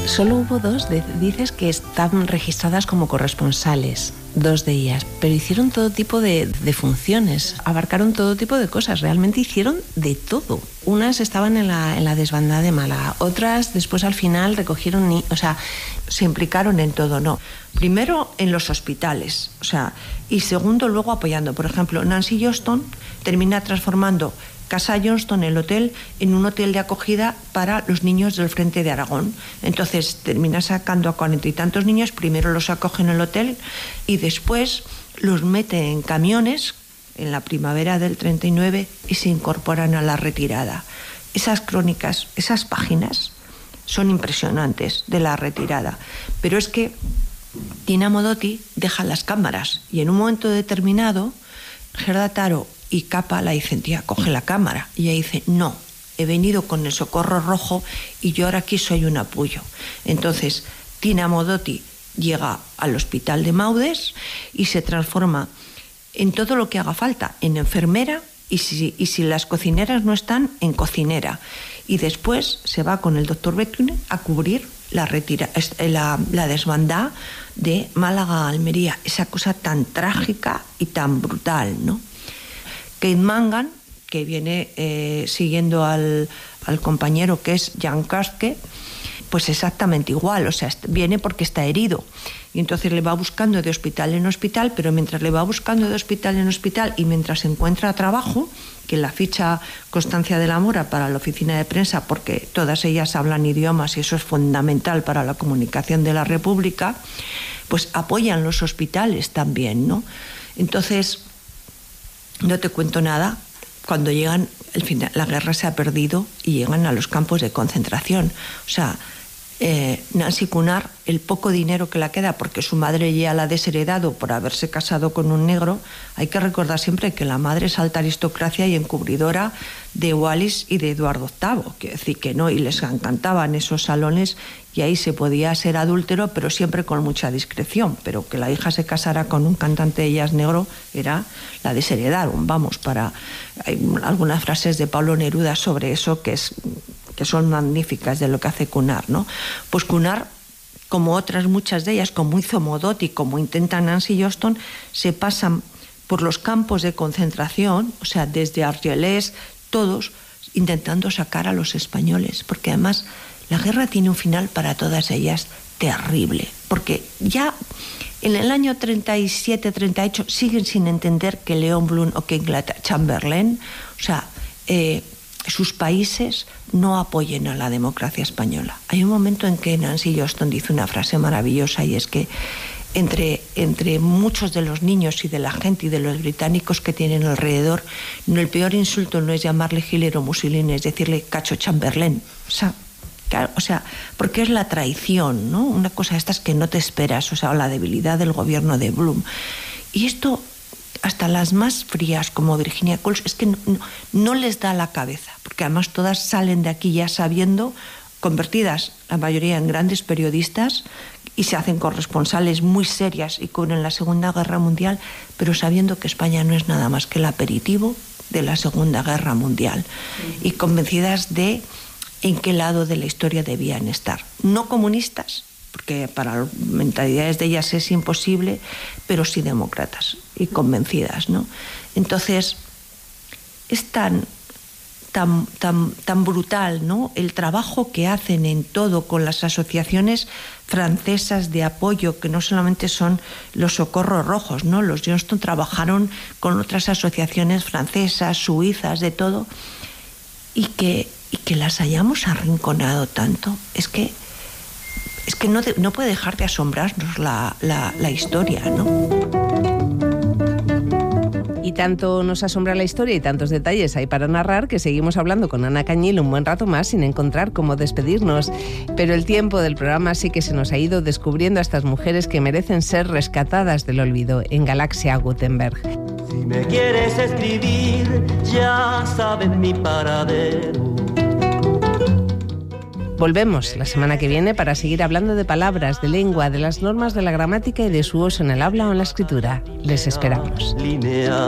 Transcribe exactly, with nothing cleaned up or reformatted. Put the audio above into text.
Solo hubo dos, de, dices, que están registradas como corresponsales, dos de ellas, pero hicieron todo tipo de, de funciones, abarcaron todo tipo de cosas, realmente hicieron de todo. Unas estaban en la, en la desbandada de Málaga, otras después al final recogieron, ni, o sea, se implicaron en todo, no. Primero en los hospitales, o sea, y segundo luego apoyando. Por ejemplo, Nancy Johnston termina transformando Casa Johnston, el hotel, en un hotel de acogida para los niños del Frente de Aragón. Entonces termina sacando a cuarenta y tantos niños, primero los acoge en el hotel y después los mete en camiones en la primavera del treinta y nueve y se incorporan a la retirada. Esas crónicas, esas páginas son impresionantes de la retirada, pero es que Tina Modotti deja las cámaras y en un momento determinado Gerda Taro y Capa la dicen, tía, coge la cámara. Y ella dice, no, he venido con el Socorro Rojo y yo ahora aquí soy un apoyo. Entonces, Tina Modotti llega al hospital de Maudes y se transforma en todo lo que haga falta, en enfermera y si, y si las cocineras no están, en cocinera. Y después se va con el doctor Bethune a cubrir la, retira, la, la desbandada de Málaga-Almería, esa cosa tan trágica y tan brutal, ¿no? Kate Mangan, que viene eh, siguiendo al, al compañero que es Jan Karske, pues exactamente igual, o sea, viene porque está herido y entonces le va buscando de hospital en hospital, pero mientras le va buscando de hospital en hospital y mientras encuentra trabajo, que la ficha Constancia de la Mora para la oficina de prensa, porque todas ellas hablan idiomas y eso es fundamental para la comunicación de la República, pues apoyan los hospitales también, ¿no? Entonces, no te cuento nada, cuando llegan, el final, la guerra se ha perdido y llegan a los campos de concentración. O sea, eh, Nancy Cunard, el poco dinero que la queda, porque su madre ya la ha desheredado por haberse casado con un negro, hay que recordar siempre que la madre es alta aristocracia y encubridora de Wallis y de Eduardo octavo, quiero decir que no, y les encantaban esos salones y ahí se podía ser adúltero, pero siempre con mucha discreción, pero que la hija se casara con un cantante de jazz negro era, la desheredaron, vamos, para, hay algunas frases de Pablo Neruda sobre eso que es que son magníficas de lo que hace Cunard, ¿no? Pues Cunard, como otras muchas de ellas, como hizo Modotti, como intenta Nancy Johnston, se pasan por los campos de concentración, o sea, desde Argelès, todos intentando sacar a los españoles, porque además la guerra tiene un final para todas ellas terrible, porque ya en el año treinta y siete treinta y ocho siguen sin entender que Léon Blum o que Inglaterra, Chamberlain, o sea, eh, sus países no apoyen a la democracia española. Hay un momento en que Nancy Johnston dice una frase maravillosa y es que entre, entre muchos de los niños y de la gente y de los británicos que tienen alrededor, no, el peor insulto no es llamarle Hitler o Mussolini, es decirle cacho Chamberlain. O sea, claro, o sea, porque es la traición, ¿no? Una cosa de estas que no te esperas, o sea, la debilidad del gobierno de Blum. Y esto, hasta las más frías como Virginia Coles, es que no, no, no les da la cabeza, porque además todas salen de aquí ya sabiendo, convertidas la mayoría en grandes periodistas y se hacen corresponsales muy serias y cubren la Segunda Guerra Mundial, pero sabiendo que España no es nada más que el aperitivo de la Segunda Guerra Mundial y convencidas de en qué lado de la historia debían estar. No comunistas, porque para las mentalidades de ellas es imposible, pero sí demócratas y convencidas, ¿no? Entonces, es tan, tan, tan, tan brutal, ¿no?, el trabajo que hacen en todo con las asociaciones francesas de apoyo, que no solamente son los Socorros Rojos, ¿no? Los Johnston trabajaron con otras asociaciones francesas, suizas, de todo, y que, y que las hayamos arrinconado tanto. Es que Es que no, de, no puede dejar de asombrarnos la, la, la historia, ¿no? Y tanto nos asombra la historia y tantos detalles hay para narrar que seguimos hablando con Ana Cañil un buen rato más sin encontrar cómo despedirnos. Pero el tiempo del programa sí que se nos ha ido descubriendo a estas mujeres que merecen ser rescatadas del olvido en Galaxia Gutenberg. Si me quieres escribir, ya sabes mi paradero. Volvemos la semana que viene para seguir hablando de palabras, de lengua, de las normas de la gramática y de su uso en el habla o en la escritura. Les esperamos.